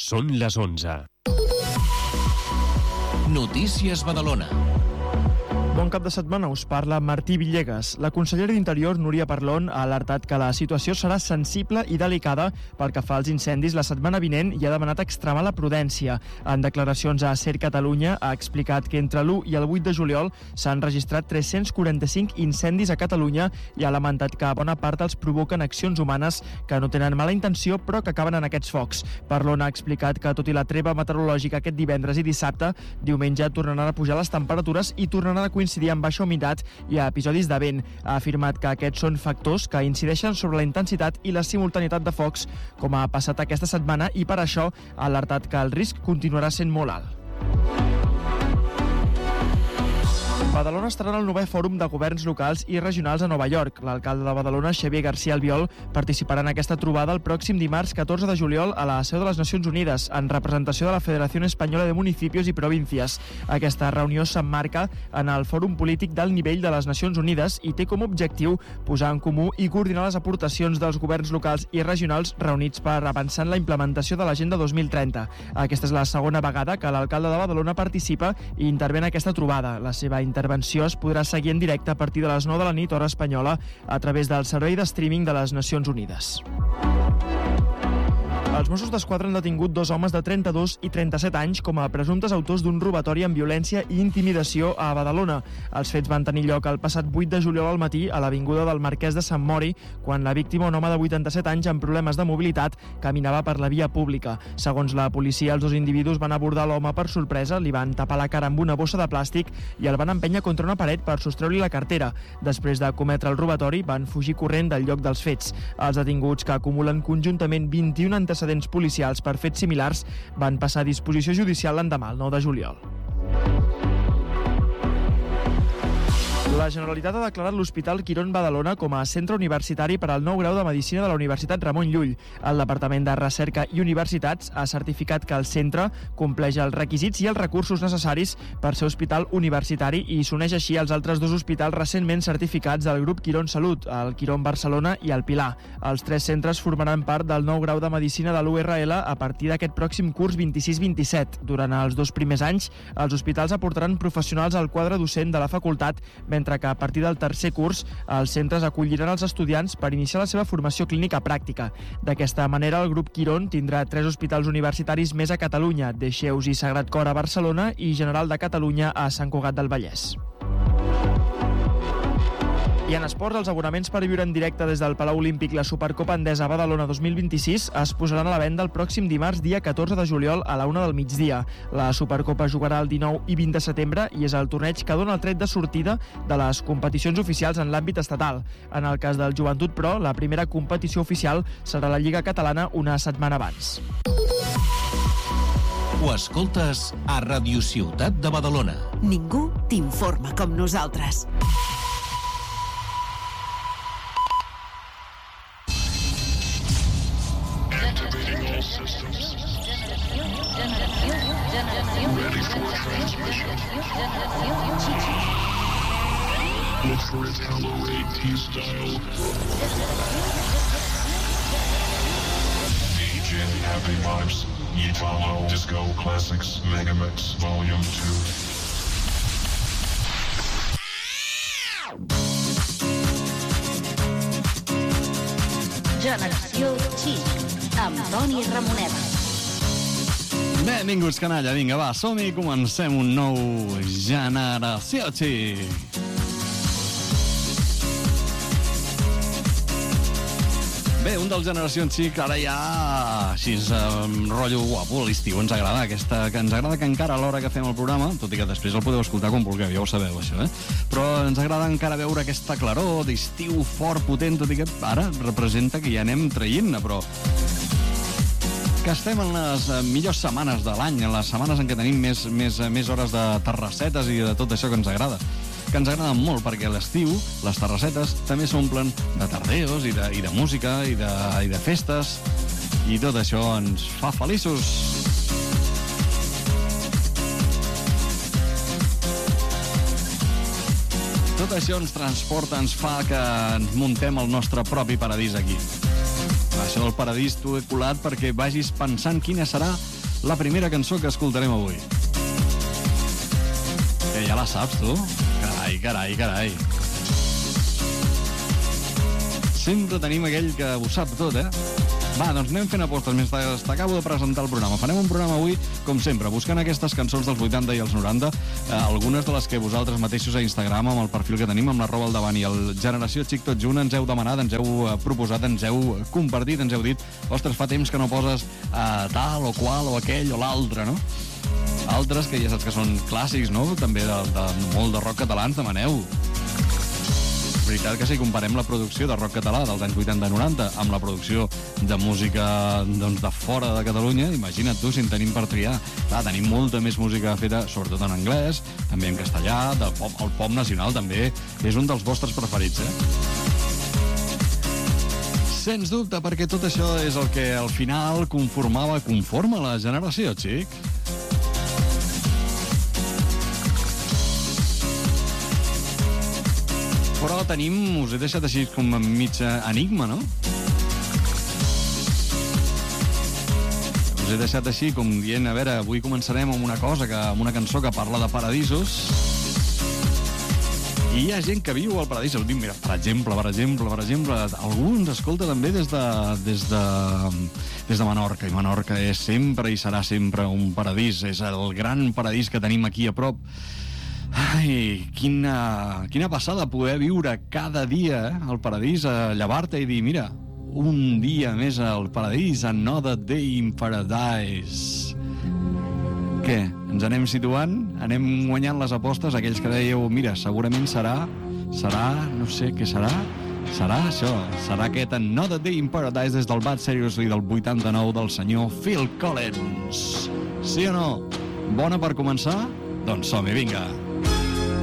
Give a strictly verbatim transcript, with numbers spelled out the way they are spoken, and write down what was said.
Són les onze. Notícies Badalona. Bon cap de setmana, us parla Martí Villegas. La consellera d'Interior, Núria Parlon, ha alertat que la situació serà sensible i delicada pel que fa als incendis la setmana vinent i ha demanat extremar la prudència. En declaracions a Ser Catalunya ha explicat que entre l'u i el vuit de juliol s'han registrat tres-cents quaranta-cinc incendis a Catalunya i ha lamentat que bona part els provoquen accions humanes que no tenen mala intenció però que acaben en aquests focs. Parlon ha explicat que, tot i la treva meteorològica aquest divendres i dissabte, diumenge tornaran a pujar les temperatures i tornaran a coincidir amb baixa humitat i a episodis de vent. Ha afirmat que aquests són factors que incideixen sobre la intensitat i la simultaneïtat de focs, com ha passat aquesta setmana, i per això ha alertat que el risc continuarà sent molt alt. Badalona estarà en el novè Fòrum de Governs Locals i Regionals a Nova York. L'alcalde de Badalona, Xavier García Albiol, participarà en aquesta trobada el pròxim dimarts catorze de juliol a la seu de les Nacions Unides, en representació de la Federació Espanyola de Municipios i Províncias. Aquesta reunió s'emmarca en el Fòrum Polític d'alt nivell de les Nacions Unides i té com a objectiu posar en comú i coordinar les aportacions dels governs locals i regionals reunits per avançar en la implementació de l'Agenda dos mil trenta. Aquesta és la segona vegada que l'alcalde de Badalona participa i intervé en aquesta trobada. La seva intervenció es podrà seguir en directe a partir de les nou de la nit, hora espanyola, a través del servei de streaming de les Nacions Unides. Els Mossos d'Esquadra han detingut dos homes de trenta-dos i trenta-set anys com a presumptes autors d'un robatori amb violència i intimidació a Badalona. Els fets van tenir lloc el passat vuit de juliol al matí a l'avinguda del Marquès de Sant Mori, quan la víctima, un home de vuitanta-set anys amb problemes de mobilitat, caminava per la via pública. Segons la policia, els dos individus van abordar l'home per sorpresa, li van tapar la cara amb una bossa de plàstic i el van empènyer contra una paret per sostreure-li la cartera. Després de cometre el robatori, van fugir corrent del lloc dels fets. Els detinguts, que acumulen conjuntament vint-i-un antecedents policials per fets similars, van passar a disposició judicial l'endemà, el nou de juliol. La Generalitat ha declarat l'Hospital Quirón Badalona com a centre universitari per al nou grau de Medicina de la Universitat Ramon Llull. El Departament de Recerca i Universitats ha certificat que el centre compleix els requisits i els recursos necessaris per ser hospital universitari i s'uneix així als altres dos hospitals recentment certificats del grup Quirón Salut, el Quirón Barcelona i el Pilar. Els tres centres formaran part del nou grau de Medicina de l'U R L a partir d'aquest pròxim curs vint-i-sis vint-i-set. Durant els dos primers anys, els hospitals aportaran professionals al quadre docent de la facultat, mentre que a partir del tercer curs els centres acolliran els estudiants per iniciar la seva formació clínica pràctica. D'aquesta manera, el grup Quirón tindrà tres hospitals universitaris més a Catalunya, Dexeus i Sagrat Cor a Barcelona i General de Catalunya a Sant Cugat del Vallès. I en esports, els abonaments per viure en directe des del Palau Olímpic la Supercopa Endesa Badalona dos mil vint-i-sis es posaran a la venda el pròxim dimarts, dia catorze de juliol, a la una del migdia. La Supercopa jugarà el dinou i vint de setembre i és el torneig que dona el tret de sortida de les competicions oficials en l'àmbit estatal. En el cas del Joventut Pro, la primera competició oficial serà la Lliga Catalana una setmana abans. Ho escoltes a Ràdio Ciutat de Badalona. Ningú t'informa com nosaltres. Activating all systems. Ready for transmission. Look for Italo AT style. D J Happy Vibes. Italo Disco Classics Megamix Volume two. Generació Xic, amb Toni Ramoneda. Benvinguts, canalla. Vinga, va, som-hi, comencem un nou Generació Xic. Bé, un dels Generacions Xic, ara ja així és um, rotllo guapo, l'estiu, ens agrada aquesta, que ens agrada que encara a l'hora que fem el programa, tot i que després el podeu escoltar com vulgueu, ja ho sabeu això, eh? Però ens agrada encara veure aquesta claror d'estiu fort, potent, tot i que ara representa que ja anem traient-ne, però que estem en les millors setmanes de l'any, en les setmanes en què tenim més, més, més hores de terrassetes i de tot això que ens agrada. Que ens agrada molt, perquè a l'estiu les terrassetes també s'omplen de tardeos i de, i de música i de, i de festes, i tot això ens fa feliços. Tot això ens transporta, ens fa que ens muntem el nostre propi paradís aquí. Això del paradís t'ho he colat perquè vagis pensant quina serà la primera cançó que escoltarem avui. Que ja la saps, tu? Carai, carai, carai. Sempre tenim aquell que ho sap tot, eh? Va, doncs anem fent apostes mentre t'acabo de presentar el programa. Farem un programa avui, com sempre, buscant aquestes cançons dels vuitanta i els noranta, eh, algunes de les que vosaltres mateixos a Instagram, amb el perfil que tenim, amb l'arroba al davant i el Generació Xic tot junt, ens heu demanat, ens heu proposat, ens heu compartit, ens heu dit, ostres, fa temps que no poses eh, tal o qual o aquell o l'altre, no? Altres que ja saps que són clàssics, no? També de, de molt de rock català ens demaneu. Veritat que si comparem la producció de rock català dels anys vuitanta noranta amb la producció de música doncs, de fora de Catalunya, imagina't tu si en tenim per triar. Clar, tenim molta més música feta, sobretot en anglès, també en castellà, de pop, el pop nacional també és un dels vostres preferits, eh? Sens dubte, perquè tot això és el que al final conformava, conforma la Generació Xic. Però tenim, us he deixat així com en mitja enigma, no? Us he deixat així com dient, a veure, avui començarem amb una cosa, que, amb una cançó que parla de paradisos. I hi ha gent que viu al paradís. Us dic, mira, per exemple, per exemple, per exemple, algú ens escolta també des de, des de, des de Menorca, i Menorca és sempre i serà sempre un paradís, és el gran paradís que tenim aquí a prop. Ai, quina, quina passada poder viure cada dia eh, al paradís, a llevar-te i dir, mira, un dia més al paradís, another day in paradise. Què? Ens anem situant? Anem guanyant les apostes? Aquells que dèieu, mira, segurament serà, serà, no sé què serà, serà això, serà aquest another day in paradise des del Bad Seriously del vuitanta-nou del senyor Phil Collins. Sí o no? Bona per començar? Doncs som-hi, vinga.